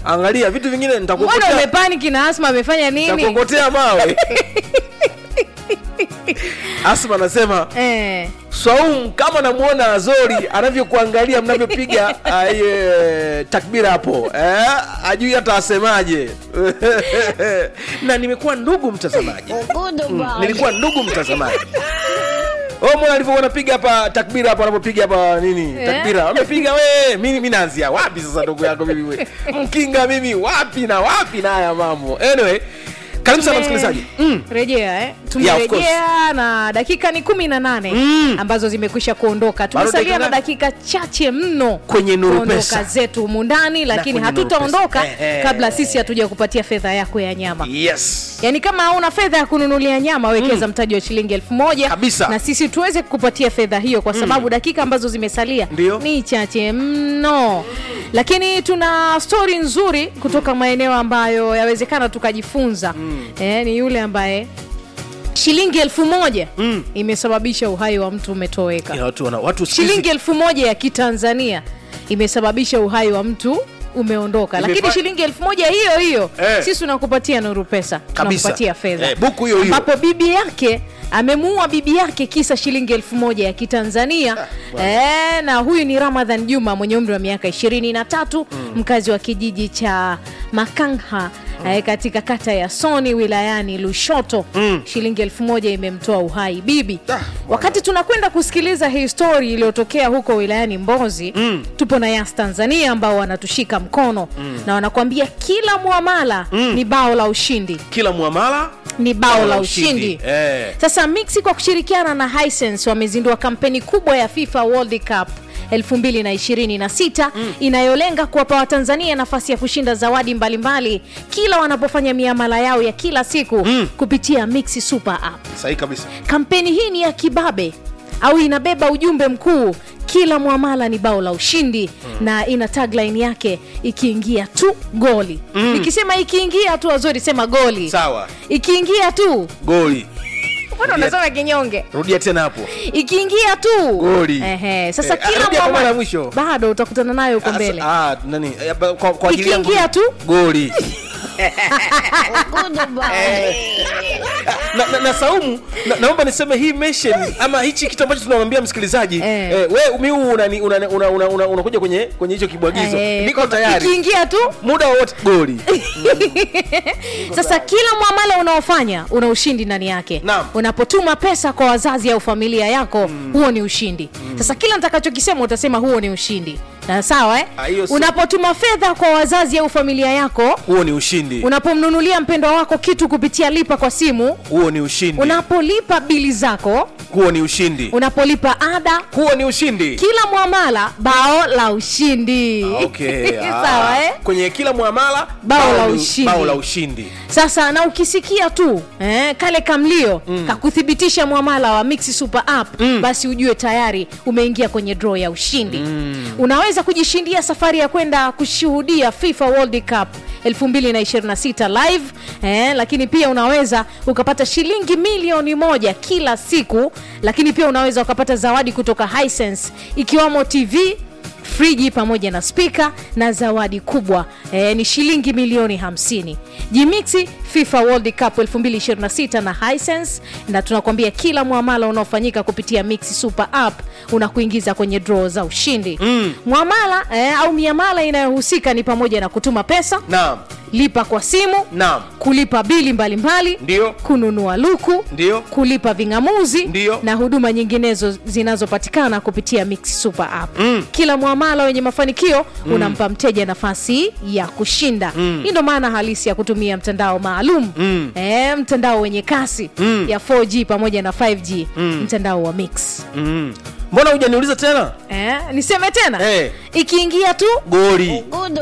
Angalia vitu vingine nitakukotea. Mbona umepanic na Asma amefanya nini? Nitakukotea mawe. Asma anasema Swaumu kama namuona Azori anavyokuangalia mnavyopiga takbira hapo ajui hata asemaje. Na nimekuwa ndugu mtazamaji. Nilikuwa ndugu mtazamaji. Mbona alivyokuwa anapiga hapa takbira hapa anapopiga hapa nini? Takbira. Amepiga wewe. Mimi naanzia wapi sasa ndugu yako mimi wewe? Mkinga mimi wapi na wapi na haya mambo. Anyway, karibu sana msikilizaji. Rejea tumerejea na dakika ni 18 ambazo zimekwisha kuondoka. Tumesalia na dakika chache mno kwenye Nuru Pesa zetu humu ndani, lakini hatutaondoka kabla sisi hatuja kupatia fedha yako ya nyama. Yes. Yaani kama hauna fedha ya kununulia nyama, wekeza mtaji wa shilingi 1000 na sisi tuweze kukupatia fedha hiyo kwa sababu dakika ambazo zimesalia ni chache mno. Lakini tuna story nzuri kutoka maeneo ambayo yawezekana tukajifunza. Ni yule ambaye shilingi 1000 imesababisha uhai wa mtu umetoweka. Shilingi 1000 ya Kitanzania imesababisha uhai wa mtu umeondoka. Lakini shilingi 1000 hiyo hiyo sisi tunakupatia Nuru Pesa, tunakupatia fedha. Buku hiyo hiyo. Ambapo bibi yake amemuua bibi yake kisa shilingi 1000 ya Kitanzania. Na huyu ni Ramadhan Juma mwenye umri wa miaka 23, mkazi wa kijiji cha Makangha katika kata ya Soni wilayani Lushoto. Shilingi 1000 imemtoa uhai bibi. Wakati tunakwenda kusikiliza hii story iliyotokea huko wilayani Mbozi, tupo na Yas Tanzania ambao wanatushika mkono na wanakuambia kila muamala ni bao la ushindi. Kila muamala ni bao la ushindi. Sasa Mixi kwa kushirikiana na Hisense wamezindua kampeni kubwa ya FIFA World Cup 2026 inayolenga kuwapa Watanzania nafasi ya kushinda zawadi mbalimbali kila wanapofanya miamala yao ya kila siku kupitia Mixi Super App. Sahihi kabisa. Kampeni hii ni ya kibabe au inabeba ujumbe mkuu, kila muamala ni bao la ushindi, na ina tagline yake ikiingia tu goli. Nikisema ikiingia tu Azori sema goli. Sawa. Ikiingia tu goli. Mbona unasema kinyonge? Rudia tena hapo. Ikiingia tu goli. Sasa kila muamala mwisho bado utakutana nayo huko mbele. Nani? Kwa ajili yangu. Ikiingia tu goli. na Saumu naomba niseme hii mention ama hichi kitu ambacho tunamwambia msikilizaji wewe unakuja kwenye hicho kibwagizo niko tayari ikiingia tu muda wote goli. Sasa kila muamala unaofanya una ushindi ndani yake. Unapotuma pesa kwa wazazi au familia yako huo ni ushindi. Sasa kila nitakachokisema utasema huo ni ushindi. Na sawa unapotuma fedha kwa wazazi au familia yako huo ni ushindi. Unapomnunulia mpendwa wako kitu kupitia lipa kwa simu huo ni ushindi. Unapolipa bili zako huo ni ushindi. Unapolipa ada huo ni ushindi. Kila muamala bao la ushindi. Sawa kwenye kila muamala bao la ushindi. Sasa na ukisikia tu kale kamlio kakuthibitisha muamala wa Mixi Super App basi ujue tayari umeingia kwenye draw ya ushindi. Unaweza kujishindia safari ya kwenda kushuhudia FIFA World Cup 2026 live lakini pia unaweza ukapata shilingi 1,000,000 kila siku, lakini pia unaweza ukapata zawadi kutoka Hisense ikiwamo TV, friji pamoja na speaker na zawadi kubwa ni shilingi 50,000,000. Jimixi FIFA World Cup 2026 na Hisense, na tunakwambia kila muamala unaofanyika kupitia Mixi Super App unakuingiza kwenye draw za ushindi. Muamala au miamala inayohusika ni pamoja na kutuma pesa, lipa kwa simu, kulipa bili mbalimbali, kununua luku, kulipa vingamuzi na huduma nyinginezo zinazopatikana kupitia Mixi Super App. Kila muamala wenye mafanikio unampa mteja nafasi ya kushinda. Hii ndio maana halisi ya kutumia mtandao maalum mtandao wenye kasi ya 4G pamoja na 5G, mtandao wa Mix. Mbona hujaniuliza tena? Niseme tena? Ikiingia tu goli.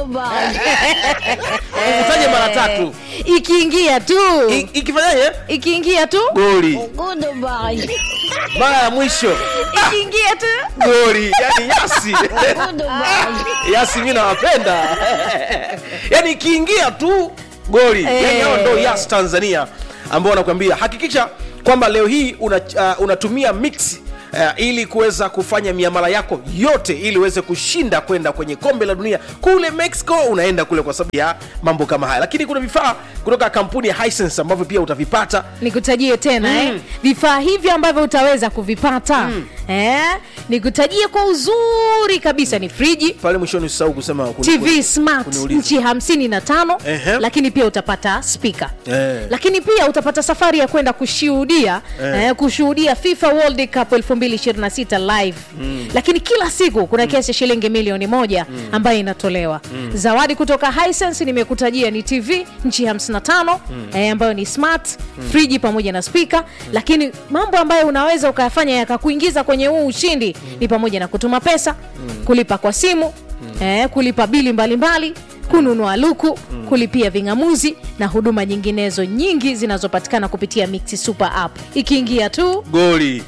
Utaje mara 3. Ikiingia tu. Ikifanyaje? Ikiingia tu goli. Mara ya mwisho. Ikiingia tu goli. Yani Yasi. Yasi mimi nawapenda. Yani ikiingia tu goli. Yani hao ndio Yas Tanzania ambao wanakuambia hakikisha kwamba leo hii unatumia Mix ili kuweza kufanya miamala yako yote ili uweze kushinda kwenda kwenye kombe la dunia kule Mexico. Unaenda kule kwa sababu ya mambo kama haya, lakini kuna vifaa kutoka kampuni ya Hisense ambavyo pia utavipata. Nikutajie tena vifaa hivi ambavyo utaweza kuvipata. Nikutajie kwa uzuri kabisa, ni friji. Pale mwishoni usisahau kusema TV Smart inchi 55, lakini pia utapata speaker. Lakini pia utapata safari ya kwenda kushuhudia kushuhudia FIFA World Cup 2026 live. Lakini kila siku kuna kiasi cha shilingi milioni 1 ambayo inatolewa. Zawadi kutoka Hisense nimekutajia ni TV inchi 55 ambayo ni smart, friji pamoja na speaker. Lakini mambo ambayo unaweza ukayafanya yakakuingiza kwenye huu ushindi ni pamoja na kutuma pesa, kulipa kwa simu, kulipa bili mbalimbali, kununua luku, kulipia vingamuzi na huduma nyinginezo nyingi zinazopatikana kupitia Mix Super App. Ikiingia tu goli.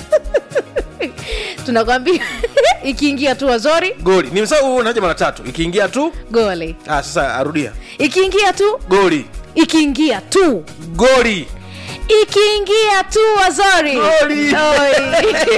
Tunakwambia ikiingia tu Azori goli. Nimesahau unaje mara 3. Ikiingia tu goli. Sasa arudia. Ikiingia tu goli. Ikiingia tu goli. Ikiingia tu Azori goli.